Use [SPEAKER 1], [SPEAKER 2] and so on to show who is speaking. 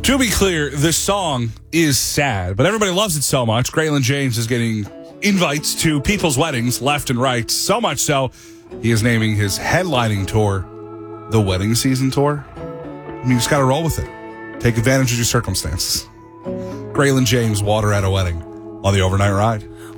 [SPEAKER 1] To be clear, this song is sad, but everybody loves it so much. Graylin James is getting invites to people's weddings left and right. So much so, he is naming his headlining tour the Wedding Season Tour. I mean, you just got to roll with it. Take advantage of your circumstances. Graylin James, Water at a Wedding on the Overnight Ride.